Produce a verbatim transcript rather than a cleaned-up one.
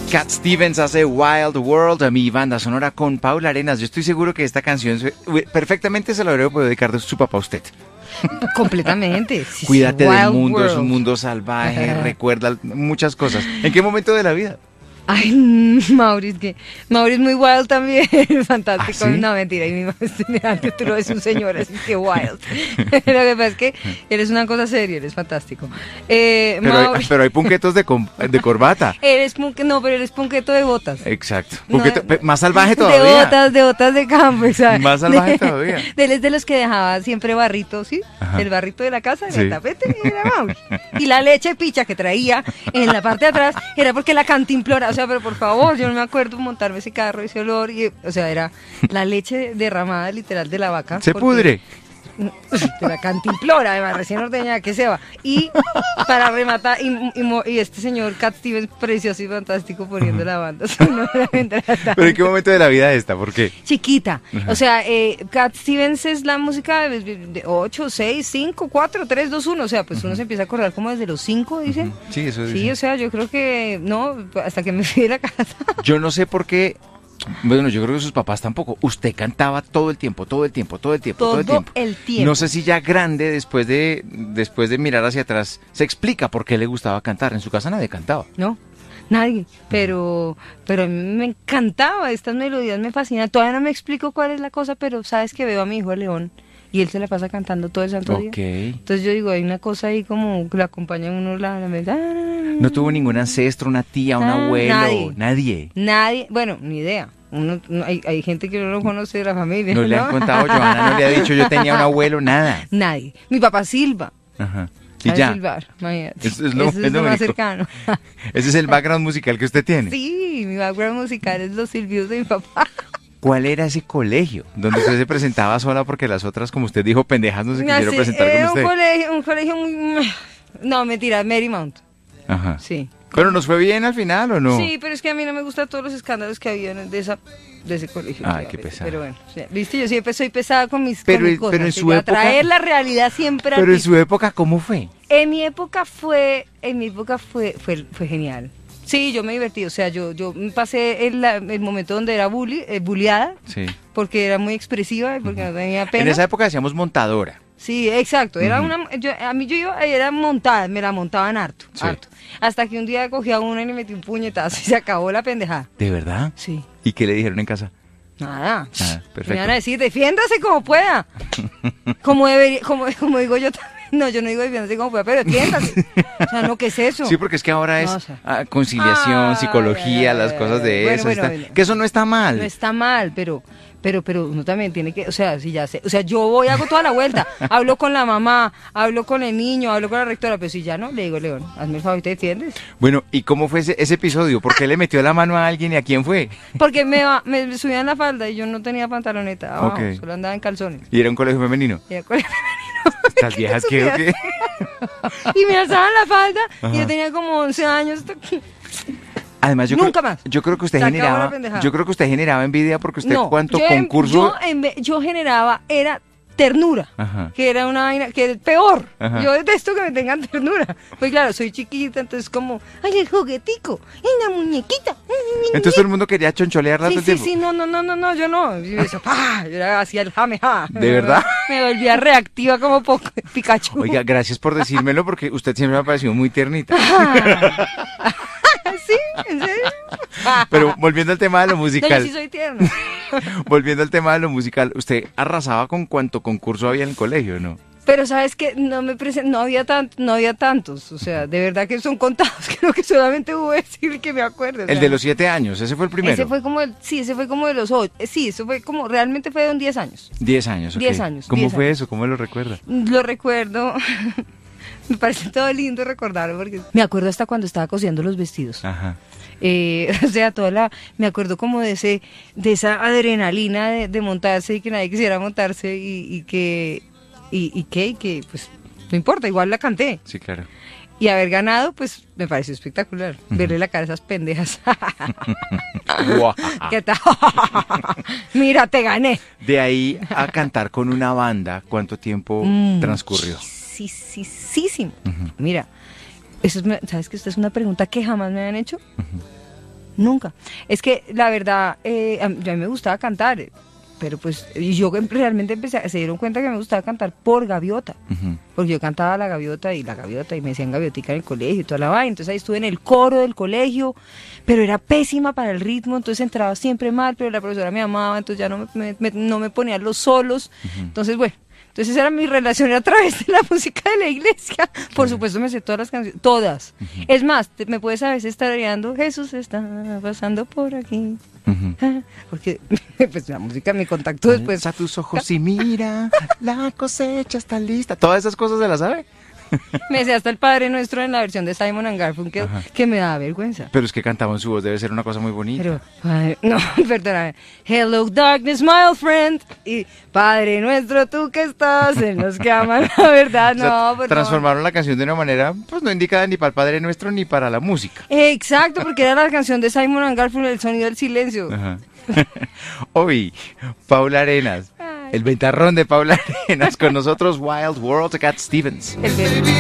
Cat Stevens hace Wild World, a mi banda sonora con Paula Arenas. Yo estoy seguro que esta canción se- perfectamente se la habría podido dedicar de su papá a usted. Completamente. Sí, Cuídate sí, del Wild mundo, es un World. mundo salvaje, recuerda muchas cosas. ¿En qué momento de la vida? Ay, Maurice, que Maurice muy wild también, fantástico. ¿Ah, sí? No, mentira, y mi mamá antes tú lo ves un señor, así que wild. Lo que pasa es que eres una cosa seria, eres fantástico. Eh, Pero hay, Maurice, pero hay punquetos de, com- de corbata. eres punque, no, pero eres punqueto de botas. Exacto. No, Punqueto- pe- más salvaje De todavía. botas, de botas de campo, ¿sabes? Más salvaje De- todavía. De él es de los que dejaba siempre barrito, ¿sí? Ajá. El barrito de la casa, en Sí. el tapete, era Maurice. Y la leche picha que traía en la parte de atrás era porque la cantimplora, o sea, pero por favor, yo no me acuerdo montarme ese carro, ese olor, y, o sea, era la leche derramada literal de la vaca. Se porque- pudre. De la cantimplora, además, recién ordeñada, que se va. Y para rematar, y, y mo- y este señor Cat Stevens, precioso y fantástico, poniendo la banda sonora mientras estaba- ¿Pero en qué momento de la vida esta? ¿Por qué? chiquita. O sea, eh, Cat Stevens es la música de, de ocho, seis, cinco, cuatro, tres, dos, uno. O sea, pues uno se empieza a acordar como desde los cinco, dicen. Sí, eso Sí, dice. o sea, yo creo que no, hasta que me fui de la casa. Yo no sé por qué. Bueno, yo creo que sus papás tampoco. Usted cantaba todo el tiempo, todo el tiempo, todo el tiempo, todo, Todo el tiempo. el tiempo. No sé si ya grande, después de después de mirar hacia atrás, se explica por qué le gustaba cantar. En su casa nadie cantaba. No, nadie. Pero, pero a mí me encantaba, estas melodías me fascinan. Todavía no me explico cuál es la cosa, pero sabes que veo a mi hijo el León y él se la pasa cantando todo el santo Ok. día. Entonces yo digo, hay una cosa ahí como que la acompaña a uno la, la melodía. No tuvo ningún ancestro, una tía, un Ah, abuelo, nadie. nadie. Nadie, bueno, ni idea. Uno, no- hay, hay gente que no lo conoce de la familia. No le han contado, Johanna no le ha dicho yo tenía un abuelo, nada. Nadie. Mi papá silba. Ajá. Y Sabe ya. silbar, imagínate. Eso es lo- Eso es es lo lo más único. cercano. Ese es el background musical que usted tiene. Sí, mi background musical es los silbidos de mi papá. ¿Cuál era ese colegio donde usted se presentaba sola porque las otras, como usted dijo, pendejas no se quisieron Así, presentar era con un usted? colegio, un colegio muy... No, mentira, Marymount. Ajá. Sí. ¿Pero nos fue bien al final o no? Sí, pero es que a mí no me gustan todos los escándalos que había en- de esa de ese colegio. Ay, sí, qué a veces. pesado. Pero bueno, sí, viste, yo siempre soy pesada con mis, Pero con mis en- cosas. pero en sí, su a época- traer la realidad siempre a Pero en ti. su época, ¿cómo fue? En mi época fue, en mi época fue, fue, fue genial. Sí, yo me divertí, o sea, yo, yo pasé el, la- el momento donde era bully, eh, bulliada, Sí. porque era muy expresiva y porque no tenía pena. En esa época decíamos montadora. Sí, exacto. Era Ujú. una, yo, a mí yo iba, era montada, me la montaban harto, Sí. harto. Hasta que un día cogí a una y le metí un puñetazo y se acabó la pendejada. ¿De verdad? Sí. ¿Y qué le dijeron en casa? Nada. Nada, perfecto. Me van a decir, defiéndase como pueda. Como debería, como, como digo yo también. No, yo no digo defiéndase como pueda, pero defiéndase. O sea, no, ¿qué es eso? Sí, porque es que ahora es No, o sea. ah, conciliación, Ay, psicología, ay, las ay, cosas de bueno, eso. bueno, está- bueno. Que eso no está mal. No está mal, pero, pero, pero uno también tiene que, o sea, si ya sé, o sea, yo voy, hago toda la vuelta, hablo con la mamá, hablo con el niño, hablo con la rectora, pero si ya no, le digo, León, hazme el favor y te defiendes. Bueno, ¿y cómo fue ese, ese episodio? ¿Por qué le metió la mano a alguien y a quién fue? Porque me, va- me subían la falda y yo no tenía pantaloneta abajo, Ok. solo andaba en calzones. Y era un colegio femenino. Y, era colegio femenino. Estas viejas que... supiera. que- Y me alzaban la falda y Ajá. yo tenía como once años. Además, yo Nunca creo, más. yo creo que usted Se acabó la generaba, pendejada. yo creo que usted generaba envidia porque usted No, cuánto yo, en- concurso. yo, en ve- yo generaba, era ternura. Ajá. Que era una vaina, que es peor. Ajá. Yo detesto que me tengan ternura. Pues claro, soy chiquita, entonces como, ay, el juguetico, ay, la muñequita. Entonces todo el mundo quería choncholearla todo Sí, el sí, tiempo. sí, no, no, no, no, no, yo no. Yo, eso, ¡pah! Yo era así el jame, ja. ¿De verdad? Me volvía reactiva como poco, Pikachu. Oiga, gracias por decírmelo porque usted siempre me ha parecido muy tiernita. ¿Sí? ¿En serio? Pero volviendo al tema de lo No, yo musical, sí soy tierno. volviendo al tema de lo musical, usted arrasaba con cuánto concurso había en el colegio, ¿no? Pero sabes que no me presen- no había tant no había tantos, o sea, de verdad que son contados, creo que solamente hubo decir que me acuerdo. o El sea, de los siete años, ese fue el primero. Ese fue como el, sí, ese fue como de los ocho, eh, sí, eso fue como, realmente fue de un diez años. Diez años, ok. Diez años, ¿Cómo diez fue años. eso? ¿Cómo lo recuerda? Lo recuerdo, me parece todo lindo recordarlo porque me acuerdo hasta cuando estaba cosiendo los vestidos. Ajá. Eh, o sea, toda la, me acuerdo como de ese, de esa adrenalina de, de montarse y que nadie quisiera montarse y, y que, y, y que, y que, pues, no importa, igual la canté. Sí, claro. Y haber ganado, pues, me pareció espectacular. Verle la cara a esas pendejas. Guau. ¿Qué tal? Mira, te gané. De ahí a cantar con una banda, ¿cuánto tiempo Mm, transcurrió? Sí, sí, sí, sí. Mira, eso es, me- ¿sabes que esta es una pregunta que jamás me han hecho? Nunca. Es que la verdad, eh, a, mí, a mí me gustaba cantar, pero pues y yo realmente empecé, se dieron cuenta que me gustaba cantar por gaviota, uh-huh. porque yo cantaba la gaviota y la gaviota y me decían gaviotica en el colegio y toda la vaina, entonces ahí estuve en el coro del colegio, pero era pésima para el ritmo, entonces entraba siempre mal, pero la profesora me amaba, entonces ya no me, me, no me ponía los solos, uh-huh. entonces bueno. Entonces esa era mi relación a través de la música de la iglesia. Por supuesto me sé todas las canciones, todas. Uh-huh. Es más, te, me puedes a veces estar tarareando, Jesús está pasando por aquí. Uh-huh. Porque pues la música, mi contacto después. A tus ojos y mira, la cosecha está lista. Todas esas cosas se las sabe. Me sé hasta el Padre Nuestro en la versión de Simon and Garfunkel, que me da vergüenza. Pero es que cantaba en su voz, debe ser una cosa muy bonita. Pero, padre, no, perdóname. Hello darkness, my old friend. Y Padre Nuestro, tú que estás en los que aman la verdad. No, o sea, pues transformaron no. la canción de una manera, pues no indicada ni para el Padre Nuestro ni para la música. Exacto, porque era la canción de Simon and Garfunkel, el sonido del silencio. Ajá. Hoy, Paula Arenas. El ventarrón de Paula Arenas con nosotros, Wild World de Cat Stevens. El